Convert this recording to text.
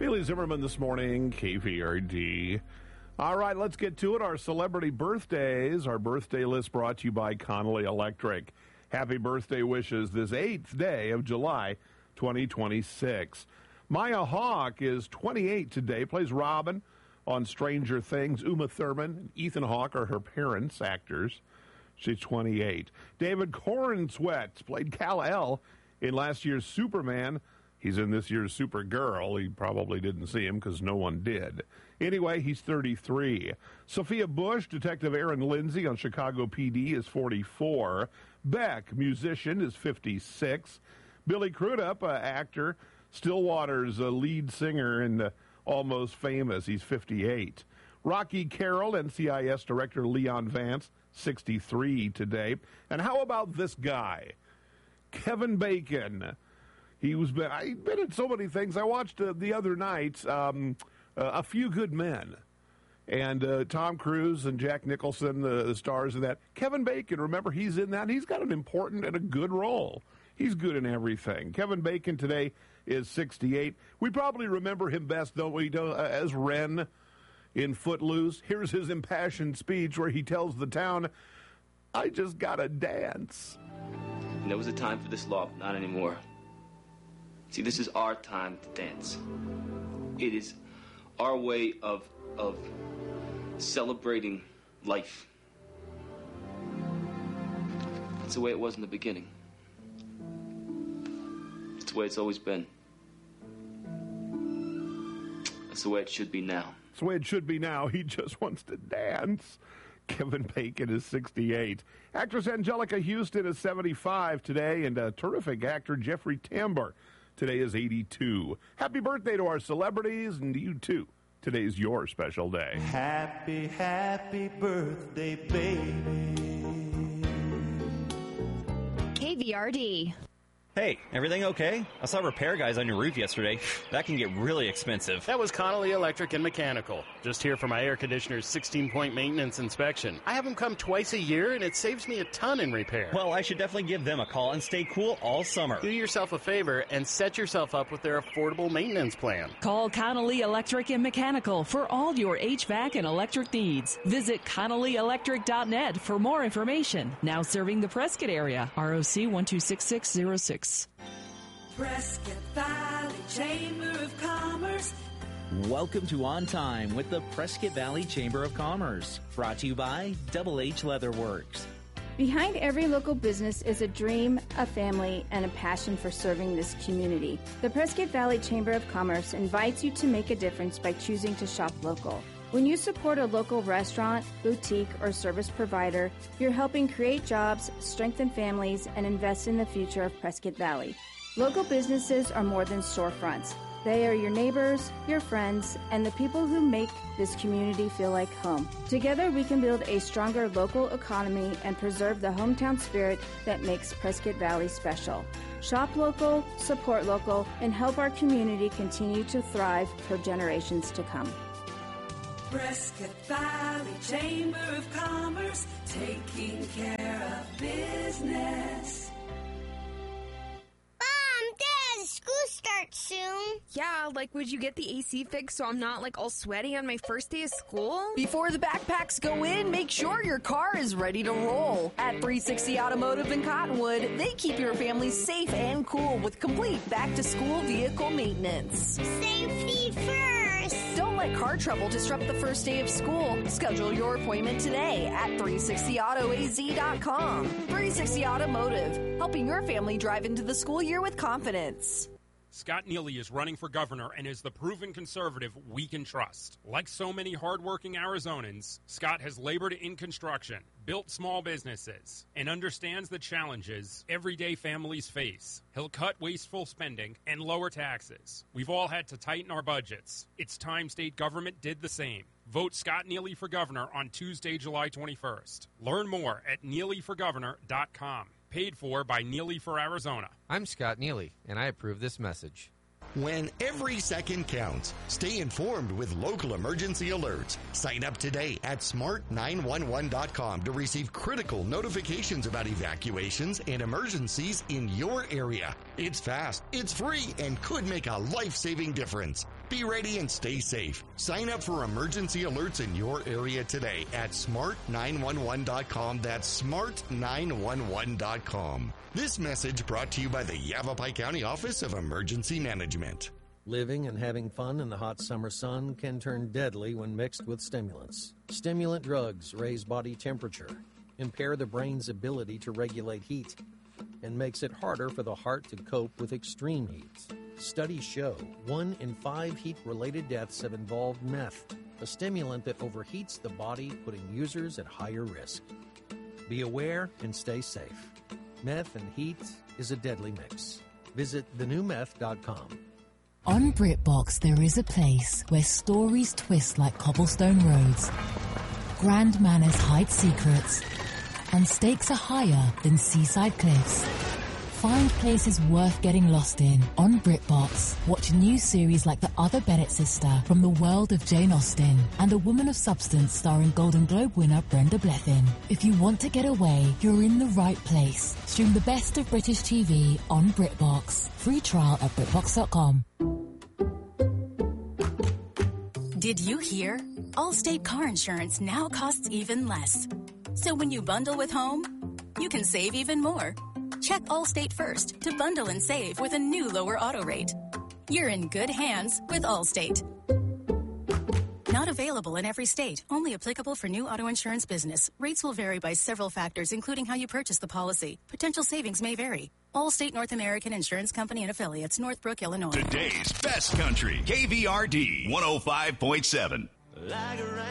Bailey Zimmerman this morning, KVRD. All right, let's get to it. Our celebrity birthdays. Our birthday list brought to you by Connolly Electric. Happy birthday wishes this 8th day of July, 2026. Maya Hawke is 28 today, plays Robin on Stranger Things. Uma Thurman and Ethan Hawke are her parents, actors. She's 28. David Corenswet played Kal-El in last year's Superman. He's in this year's Supergirl. He probably didn't see him because no one did. Anyway, he's 33. Sophia Bush, Detective Aaron Lindsay on Chicago PD, is 44. Beck, musician, is 56. Billy Crudup, actor, Stillwater's lead singer and Almost Famous, he's 58. Rocky Carroll, NCIS Director Leon Vance, 63 today. And how about this guy, Kevin Bacon? I've been in so many things. I watched the other night A Few Good Men, and Tom Cruise and Jack Nicholson, the stars of that. Kevin Bacon, remember, he's in that. He's got an important and a good role. He's good in everything. Kevin Bacon today is 68. We probably remember him best, don't we, as Ren in Footloose. Here's his impassioned speech where he tells the town, "I just gotta dance." And there was a time for this law, but not anymore. See, this is our time to dance. It is our way of celebrating life. It's the way it was in the beginning. It's the way it's always been. It's the way it should be now. It's the way it should be now. He just wants to dance. Kevin Bacon is 68. Actress Angelica Houston is 75 today, and terrific actor Jeffrey Tambor today is 82. Happy birthday to our celebrities, and to you too. Today's your special day. Happy, happy birthday, baby. KVRD. Hey, everything okay? I saw repair guys on your roof yesterday. That can get really expensive. That was Connolly Electric and Mechanical. Just here for my air conditioner's 16-point maintenance inspection. I have them come twice a year, and it saves me a ton in repair. Well, I should definitely give them a call and stay cool all summer. Do yourself a favor and set yourself up with their affordable maintenance plan. Call Connolly Electric and Mechanical for all your HVAC and electric needs. Visit ConnollyElectric.net for more information. Now serving the Prescott area. ROC 126606. Prescott Valley Chamber of Commerce. Welcome to On Time with the Prescott Valley Chamber of Commerce. Brought to you by Double H Leatherworks. Behind every local business is a dream, a family, and a passion for serving this community. The Prescott Valley Chamber of Commerce invites you to make a difference by choosing to shop local. When you support a local restaurant, boutique, or service provider, you're helping create jobs, strengthen families, and invest in the future of Prescott Valley. Local businesses are more than storefronts. They are your neighbors, your friends, and the people who make this community feel like home. Together, we can build a stronger local economy and preserve the hometown spirit that makes Prescott Valley special. Shop local, support local, and help our community continue to thrive for generations to come. Prescott Valley Chamber of Commerce, taking care of business. School starts soon. Yeah, would you get the AC fixed so I'm not, all sweaty on my first day of school? Before the backpacks go in, make sure your car is ready to roll. At 360 Automotive in Cottonwood, they keep your family safe and cool with complete back-to-school vehicle maintenance. Safety first. Don't let car trouble disrupt the first day of school. Schedule your appointment today at 360autoaz.com. 360 Automotive, helping your family drive into the school year with confidence. Scott Neely is running for governor and is the proven conservative we can trust. Like so many hardworking Arizonans, Scott has labored in construction, built small businesses, and understands the challenges everyday families face. He'll cut wasteful spending and lower taxes. We've all had to tighten our budgets. It's time state government did the same. Vote Scott Neely for governor on Tuesday, July 21st. Learn more at NeelyForGovernor.com. Paid for by Neely for Arizona. I'm Scott Neely, and I approve this message. When every second counts, stay informed with local emergency alerts. Sign up today at smart911.com to receive critical notifications about evacuations and emergencies in your area. It's fast, it's free, and could make a life-saving difference. Be ready and stay safe. Sign up for emergency alerts in your area today at smart911.com. That's smart911.com. This message brought to you by the Yavapai County Office of Emergency Management. Living and having fun in the hot summer sun can turn deadly when mixed with stimulants. Stimulant drugs raise body temperature, impair the brain's ability to regulate heat, and makes it harder for the heart to cope with extreme heat. Studies show 1 in 5 heat-related deaths have involved meth, a stimulant that overheats the body, putting users at higher risk. Be aware and stay safe. Meth and heat is a deadly mix. Visit thenewmeth.com. On BritBox, there is a place where stories twist like cobblestone roads, grand manners hide secrets, and stakes are higher than seaside cliffs. Find places worth getting lost in on BritBox. Watch new series like The Other Bennett Sister from the world of Jane Austen and A Woman of Substance starring Golden Globe winner Brenda Blethyn. If you want to get away, you're in the right place. Stream the best of British TV on BritBox. Free trial at BritBox.com. Did you hear? Allstate car insurance now costs even less. So when you bundle with home, you can save even more. Check Allstate first to bundle and save with a new lower auto rate. You're in good hands with Allstate. Not available in every state. Only applicable for new auto insurance business. Rates will vary by several factors, including how you purchase the policy. Potential savings may vary. Allstate North American Insurance Company and Affiliates, Northbrook, Illinois. Today's best country, KVRD 105.7.